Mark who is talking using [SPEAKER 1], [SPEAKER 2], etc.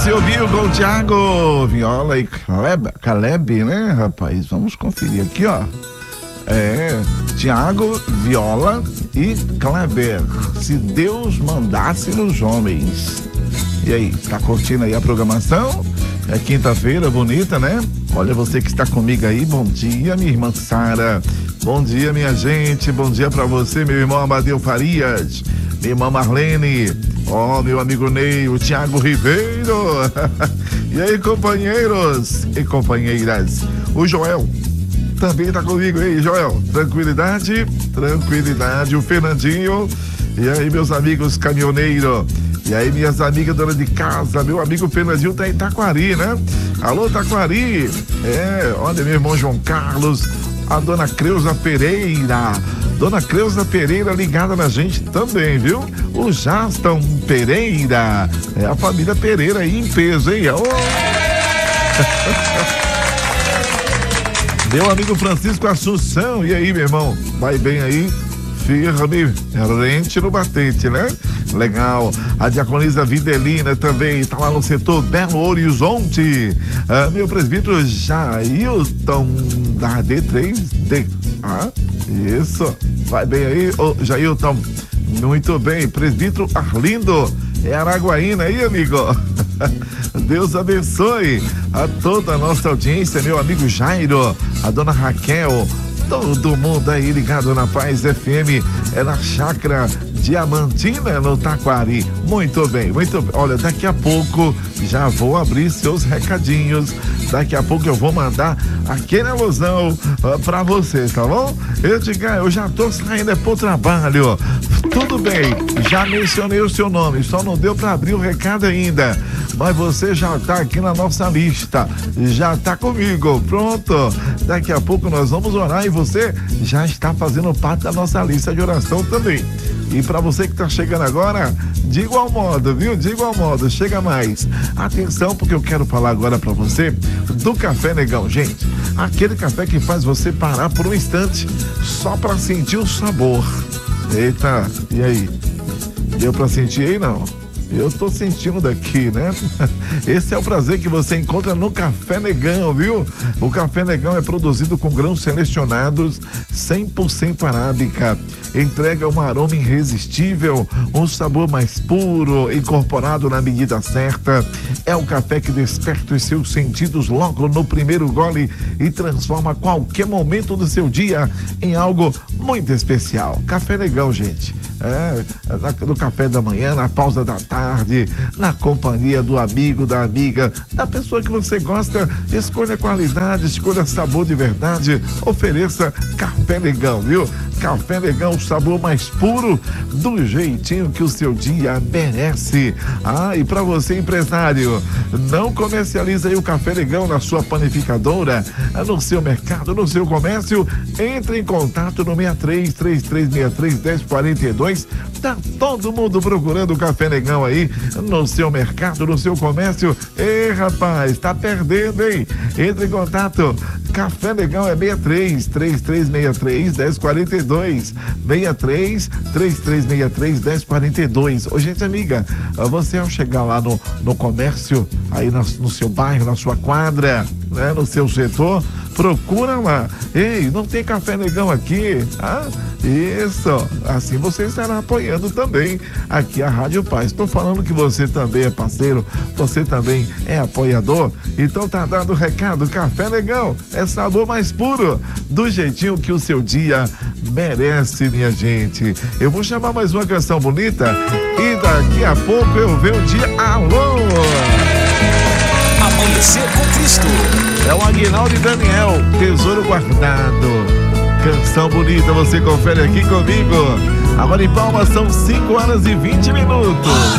[SPEAKER 1] Você ouviu com o Thiago Viola e Caleb, né, rapaz? Vamos conferir aqui, ó. Thiago Viola e Kleber. Se Deus mandasse nos homens. E aí, tá curtindo aí a programação? É quinta-feira, bonita, né? Olha, você que está comigo aí, bom dia, minha irmã Sara. Bom dia, minha gente. Bom dia pra você, meu irmão Amadeu Farias. Minha irmã Marlene. Meu amigo Ney, o Thiago Ribeiro. E aí, companheiros e companheiras. O Joel também tá comigo aí, Joel. Tranquilidade? Tranquilidade. O Fernandinho. E aí, meus amigos caminhoneiros. E aí, minhas amigas dona de casa, meu amigo Fernandinho tá em Taquari, né? Alô, Taquari. Olha, meu irmão João Carlos, a dona Creuza Pereira. Dona Creuza Pereira ligada na gente também, viu? O Jaston Pereira. É a família Pereira aí em peso, hein? Meu amigo Francisco Assunção. E aí, meu irmão? Vai bem aí? Firme, rente no batente, né? Legal. A diaconisa Videlina também tá lá no setor Belo Horizonte. Meu presbítero Jailton da D3D. Isso. Vai bem aí, Jailton. Muito bem. Presbítero Arlindo. É Araguaína aí, amigo. Deus abençoe a toda a nossa audiência, meu amigo Jairo, a dona Raquel. Todo mundo aí ligado na Paz FM, na Chácara Diamantina, no Taquari. Muito bem, muito bem. Olha, daqui a pouco já vou abrir seus recadinhos. Daqui a pouco eu vou mandar aquele alusão pra você, tá bom? Eu já tô saindo pro trabalho. Tudo bem, já mencionei o seu nome, só não deu pra abrir o recado ainda. Mas você já tá aqui na nossa lista, já tá comigo, pronto. Daqui a pouco nós vamos orar e você já está fazendo parte da nossa lista de oração também. E para você que tá chegando agora, de igual modo, viu? De igual modo, chega mais. Atenção, porque eu quero falar agora para você do Café Negão, gente. Aquele café que faz você parar por um instante, só para sentir o sabor. Eita, e aí? Deu para sentir aí, não? Eu tô sentindo daqui, né? Esse é o prazer que você encontra no Café Negão, viu? O Café Negão é produzido com grãos selecionados 100% arábica. Entrega um aroma irresistível, um sabor mais puro, incorporado na medida certa. É o café que desperta os seus sentidos logo no primeiro gole e transforma qualquer momento do seu dia em algo muito especial. Café Negão, gente. No café da manhã, na pausa da tarde, na companhia do amigo, da amiga, da pessoa que você gosta. Escolha qualidade, escolha sabor de verdade. Ofereça Café Negão, viu? Café Negão, o sabor mais puro, do jeitinho que o seu dia merece. E para você, empresário, não comercializa aí o Café Negão na sua panificadora, no seu mercado, no seu comércio. Entre em contato no 63-3363-1042. Tá todo mundo procurando o Café Negão aí no seu mercado, no seu comércio. Ei, rapaz, tá perdendo, hein? Entre em contato. Café Negão é 63-3363-1042. 63-3363-1042. Ô, gente amiga, você ao chegar lá no comércio, aí no seu bairro, na sua quadra, né, no seu setor, procura lá. Ei, não tem Café Negão aqui? Isso, assim você estará apoiando também aqui a Rádio Paz. Estou falando que você também é parceiro, você também é apoiador, então tá dado o recado. Café Negão é sabor mais puro, do jeitinho que o seu dia merece, minha gente. Eu vou chamar mais uma canção bonita e daqui a pouco eu vejo o dia. Alô!
[SPEAKER 2] Amanhecer com Cristo.
[SPEAKER 1] É o Aguinaldo e Daniel, Tesouro Guardado. Canção bonita, você confere aqui comigo. Agora em Palmas são 5 horas e 20 minutos.